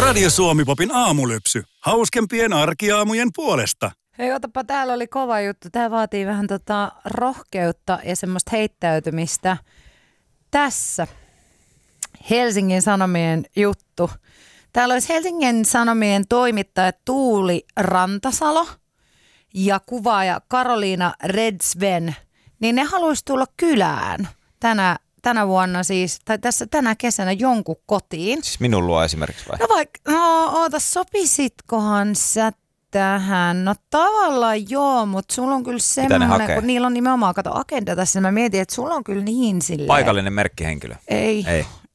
Radio Suomi-popin aamulypsy. Hauskempien arkiaamujen puolesta. Hei, otapa, täällä oli kova juttu. Tää vaatii vähän rohkeutta ja semmoista heittäytymistä. Tässä Helsingin Sanomien juttu. Täällä olisi Helsingin Sanomien toimittaja Tuuli Rantasalo ja kuvaaja Karoliina Redsven. Niin ne haluaisi tulla kylään tänä vuonna siis, tai tässä tänä kesänä jonkun kotiin. Siis minun luo esimerkiksi vai? Oota, sopisitkohan sä tähän? No tavallaan joo, mutta sulla on kyllä semmoinen, kun niillä on nimenomaan, kato agenda tässä, mä mietin, että sulla on kyllä niin silleen. Paikallinen merkkihenkilö? Ei.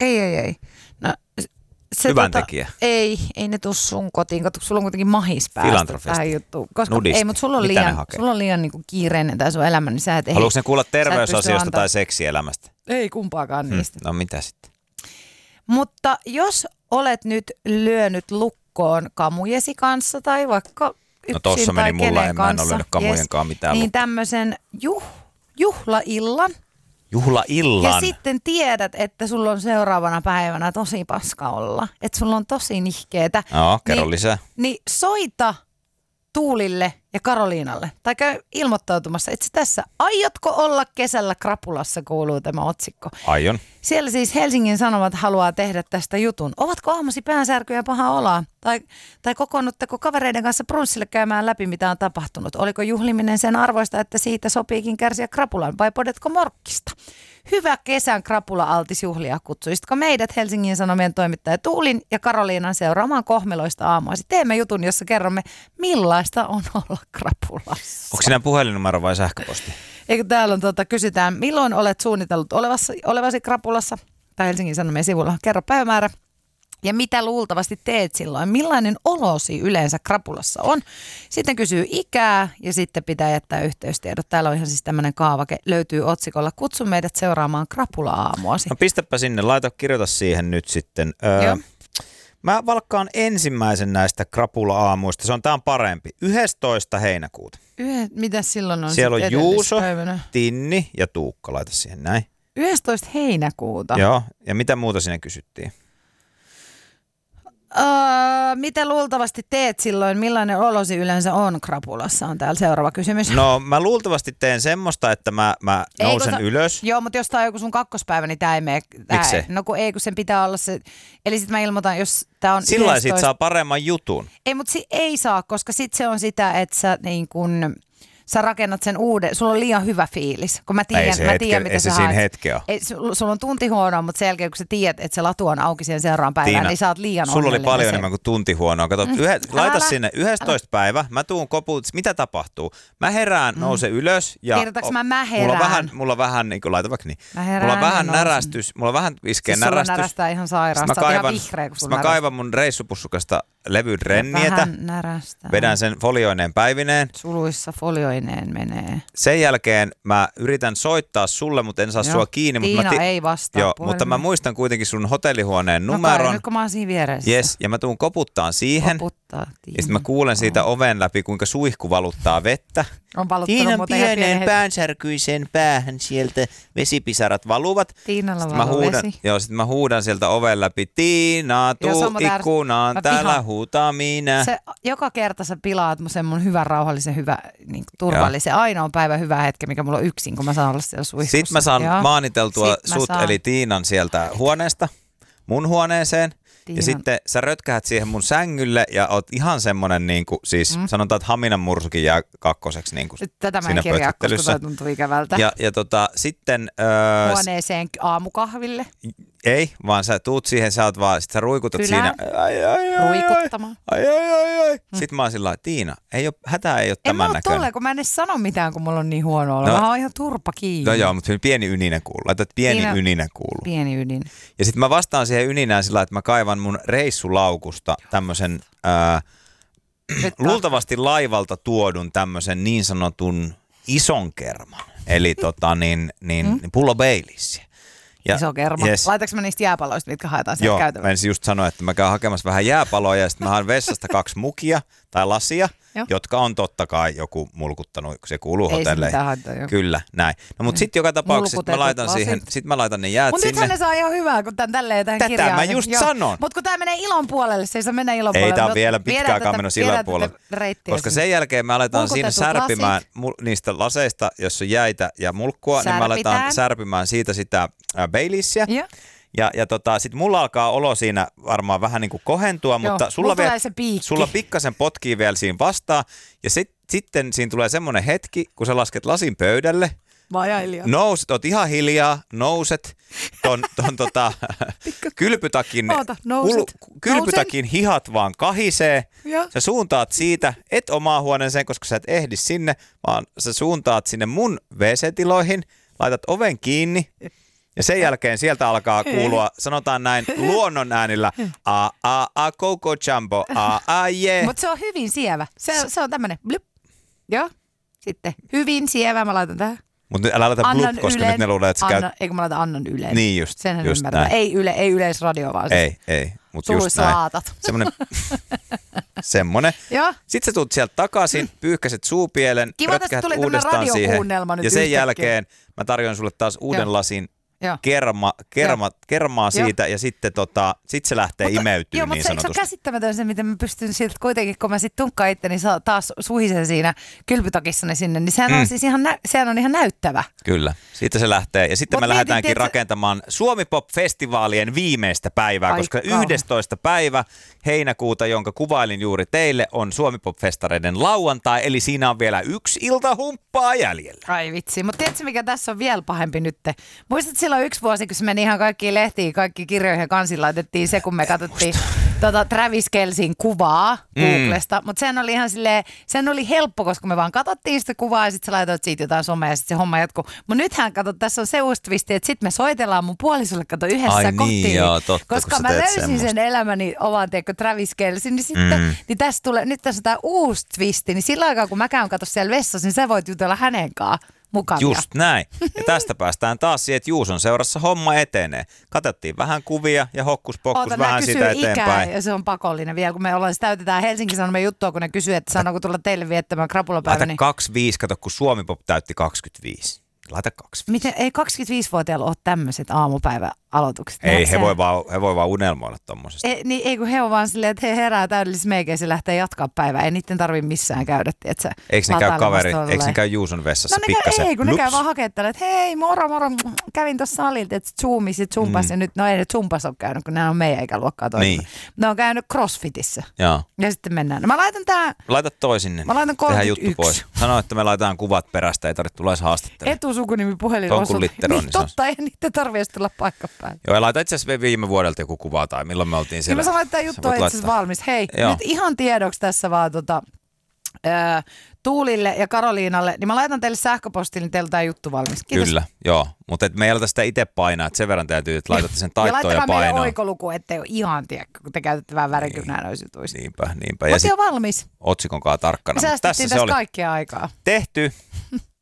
No, hyvän tekijä? Ei ne tuu sun kotiin, kato, sulla on kuitenkin mahis päästä tähän juttuun. Nudisti. Ei, mutta sulla on liian niin kuin kiireinen tämä sun elämä, niin sä et haluatko ne kuulla terveysasioista tai seksielämästä? Ei kumpaakaan niistä. No mitä sitten? Mutta jos olet nyt lyönyt lukkoon kamujesi kanssa tai vaikka yksin tossa tai meni mulla, kenen kanssa. en ole lyönyt kamujenkaan mitään niin lukkoon. tämmöisen juhlaillan. Juhlaillan? Ja sitten tiedät, että sulla on seuraavana päivänä tosi paska olla. Että sulla on tosi nihkeetä. Joo, kerro lisää. Niin soita Tuulille ja Karoliinalle. Tai käy ilmoittautumassa, että tässä aiotko olla kesällä krapulassa, kuuluu tämä otsikko. Aion. Siellä siis Helsingin Sanomat haluaa tehdä tästä jutun. Ovatko aamusi päänsärky ja paha oloa? Tai kokoonnutteko kavereiden kanssa brunssille käymään läpi, mitä on tapahtunut? Oliko juhliminen sen arvoista, että siitä sopiikin kärsiä krapulan vai podetko morkkista? Hyvä kesän krapula-altis juhlia. Kutsuisitko meidät Helsingin Sanomien toimittaja Tuulin ja Karoliinan seuraamaan kohmeloista aamuasi? Teemme jutun, jossa kerromme, millaista on olla krapulassa. Onko siinä puhelinnumero vai sähköposti? Eikö täällä on kysytään, milloin olet suunnitellut olevasi krapulassa tai Helsingin Sanomien sivulla? Kerro päivämäärä ja mitä luultavasti teet silloin. Millainen olosi yleensä krapulassa on? Sitten kysyy ikää ja sitten pitää jättää yhteystiedot. Täällä on ihan siis tämmöinen kaavake, löytyy otsikolla. Kutsu meidät seuraamaan krapula-aamuasi. No pistäpä sinne, kirjoita siihen nyt sitten. Mä valkkaan ensimmäisen näistä krapula-aamuista. Tää on parempi. 11. heinäkuuta. Mitäs silloin on? Siellä on Juuso, Tinni ja Tuukka. Laita siihen näin. 11. heinäkuuta? Joo. Ja mitä muuta sinne kysyttiin? Mitä luultavasti teet silloin? Millainen olosi yleensä on krapulassa? On täällä seuraava kysymys. No mä luultavasti teen semmoista, että mä nousen ylös. Joo, mutta jos tää on joku sun kakkospäivä, niin tää ei mene. Miksi? No kun sen pitää olla se. Eli sit mä ilmoitan, jos tää on sillä 11. siitä saa paremman jutun. Ei, mutta ei saa, koska sit se on sitä, että sä niin kun sä rakennat sen uuden, sulla on liian hyvä fiilis, kun mä tiedän mitä sä siinä hetke on. Sulla on tunti huonoa, mutta sen jälkeen kun sä tiedät, että se latu on auki siihen seuraavan päivään, Tiina, niin sä oot liian sulla onnellinen. Sulla oli paljon enemmän kuin tunti huonoa. Kato, laita sinne 11. päivä, mä tuun koput, mitä tapahtuu? Mä herään, nousen ylös. Ja tiedätkö mä herään? Mulla on vähän, niin kuin laita vaikka niin. Mulla on vähän närästys, mulla on vähän iskee siis närästys. Sulla närästää ihan sairaasta, sä oot ihan vihreä, kun sulla mä kaivan mun reissupussukasta levyn rennietä. Vedän sen folioineen päivineen. Suluissa folioineen menee. Sen jälkeen mä yritän soittaa sulle, mutta en saa sua kiinni. Tiina ei vastaa. Mutta mä muistan kuitenkin sun hotellihuoneen numeron. No nyt kun mä oon siinä vieressä. Yes, ja mä tuun koputtaan siihen. Ja sitten mä kuulen siitä oven läpi, kuinka suihku valuttaa vettä. Tiinan pienen päänsärkyisen päähän sieltä vesipisarat valuvat. Tiinalla valuu vesi. Joo, sitten mä huudan sieltä oven läpi. Tiina, tuu ikkunaan, täällä huutaa minä. Se, joka kerta sä pilaat mun hyvän rauhallisen, niin turvallisen. Ainoa päivä hyvä hetki, mikä mulla on yksin, kun mä saan olla siellä suihkussa. Sitten mä saan maaniteltua eli Tiinan sieltä huoneesta mun huoneeseen. Ja sitten sä rötkähät siihen mun sängylle ja oot ihan semmonen niinku, siis sanotaan, että Haminan mursukin jää kakkoseksi niinku tätä mä en kirjaa, koska toi tuntuu ikävältä. Ja sitten huoneeseen aamukahville. Ei, vaan sä tuut siihen, sit sä ruikutat siinä. Ruikuttamaan. Sitten mä oon sillä lailla, Tiina, hätää ei ole tämän näköinen. En mä kun mä en edes sano mitään, kun mulla on niin huono olo. Mä oon ihan turpa kiinni. No joo, mutta pieni yninen kuuluu. Laitat pieni yninen kuuluu. Pieni ydin. Ja sitten mä vastaan siihen ynинään sillä lailla, että mä kaivan mun reissulaukusta tämmösen luultavasti laivalta tuodun tämmösen niin sanotun ison kerman. Eli pullo Baileysia. Iso kerma. Yes. Laitatko mä niistä jääpaloista, mitkä haetaan sieltä käytävällä? Joo, mä ensin just sanoa, että mä käyn hakemassa vähän jääpaloja ja sitten mä haen vessasta 2 mukia tai lasia. jotka on totta kai joku mulkuttanut, kun se kuuluu hotelleihin. Kyllä, näin. No mutta sitten joka tapauksessa mä laitan ne jäät sinne. Mutta nythän ne saa ihan hyvää, kun tän tälleen tähän kirjaan. Tätä mä just sanon. Mutta kun tää menee ilon puolelle, se ei saa mennä ilon puolelle. Ei, tää on vielä pitkä aikaa menossa ilon puolelle. Koska sen jälkeen me aletaan siinä särpimään niistä laseista, jos on jäitä ja mulkkua, niin me aletaan särpimään siitä sitä Baileysia. Ja sit mulla alkaa olo siinä varmaan vähän niin kuin kohentua, mutta sulla pikkasen potkii vielä siinä vastaan. Ja sitten siinä tulee semmoinen hetki, kun sä lasket lasin pöydälle. Nouset, oot ihan hiljaa, nouset ton kylpytakin hihat vaan kahisee. Sä suuntaat siitä, et omaan huoneeseen, koska sä et ehdi sinne, vaan sä suuntaat sinne mun WC-tiloihin, laitat oven kiinni. Ja sen jälkeen sieltä alkaa kuulua, sanotaan näin, luonnon äänillä, Coco Jumbo, yeah. Mutta se on hyvin sievä. Se on tämmönen blip. Joo, sitten hyvin sievä, mä laitan tähän. Mutta älä laita blup, koska nyt ne luulee, että sä käyt... Eikö mä laitan annan Ylen? Niin just. Senhän ymmärtää. Ei Yleisradio vaan. Ei. Mutta just näin. Laatat. Semmonen. Sitten sä tulet sieltä takaisin, pyyhkäset suupielen, rötkäät uudestaan siihen. Ja sen jälkeen mä tarjoan sulle taas uuden lasin kermaa siitä ja sitten sit se lähtee imeytyy niin sanotusti. Se on käsittämätön se, miten mä pystyn siltä kuitenkin, kun mä sit tunkkaan itteni taas suhisen siinä kylpytakissani sinne, niin sehän on siis sehän on ihan näyttävä. Kyllä, siitä se lähtee. Ja sitten me lähdetäänkin rakentamaan Suomi-pop-festivaalien viimeistä päivää, koska 11. päivä heinäkuuta, jonka kuvailin juuri teille, on Suomi-pop-festareiden lauantai, eli siinä on vielä 1 iltahumppaa jäljellä. Ai vitsi, mutta tiedätkö mikä tässä on vielä pahempi nyt? Muistatko silloin 1 vuosi, kun se meni ihan kaikkiin lehtiin, kaikki kirjoihin ja kansiin laitettiin se, kun me katsottiin Travis Kelcein kuvaa Googlesta, mutta sehän oli helppo, koska me vaan katsottiin sitä kuvaa ja sitten sä laitoit siitä jotain somea ja sitten se homma jatkuu. Mutta nythän tässä on se uusi twisti, että sitten me soitellaan mun puolisolle yhdessä kotiin, koska mä löysin sen elämäni oman Travis Kelcein, niin sitten niin nyt tässä on tämä uusi twisti, niin sillä aikaa kun mä käyn siellä vessassa, niin sä voit jutella hänen kanssaan. Mukavia. Just näin. Ja tästä päästään taas siihen, että Juuson seurassa homma etenee. Katsottiin vähän kuvia ja hokkus-pokkus vähän sitä eteenpäin. Ja se on pakollinen vielä, kun me täytetään Helsingin Sanomien juttua, kun ne kysyy, että sanooko tulla teille viettämään krapulapäivä. Laita 25, kato kun Suomi-pop täytti 25. Laita 25. Miten ei 25-vuotiailla ole tämmöiset aamupäiväaloitukset? Ei, he voi vaan unelmoilla tommosesta. Ei kun he on vaan silleen, että he herää täydellisessä meikeissä ja lähtee jatkaa päivää. Ei niiden tarvitse missään käydä, tietsä. Eikö ne käy Juuson vessassa pikkasen? Ei, kun ne käy vaan hakettelemaan, että hei, moro, kävin tuossa salilta, että zoomis ja zumpas. Ja nyt, no ei ne zumpas ole käynyt, kun nämä on meidän ikäluokkaa toisella. Niin. Ne on käynyt crossfitissä. Joo. Ja sitten mennään. No mä laitan tää. Laita toisinne. Mä laitan 31. Tehdään juttu pois. Sano, että me laitetaan kuvat perästä, ei tarvitse tulla edes haastattelemaan. Sukunimi puhelin osu. Niin totta, ei niitä tarvitse tulla paikka päälle. Joo, ja laita itse asiassa viime vuodelta joku kuva tai milloin me oltiin siellä. Kyllä mä sanoin, että tämä juttu on itse asiassa valmis. Hei, nyt ihan tiedoksi tässä vaan Tuulille ja Karoliinalle, niin mä laitan teille sähköpostille, niin teillä on tämä juttu valmis. Kiitos. Kyllä, joo. Mutta me ei aleta sitä itse painaa, että sen verran täytyy, että laitatte sen taittoon ja painoon. Ja laittakaa meille oikoluku, ettei ole ihan tiedäkö, kun te käytätte vähän värikynää noissa jutuissa. Niinpä. Mutta jo valmis. Otsikonkaan tarkkana. Säästettiin tässä kaikkea aikaa. Tehty.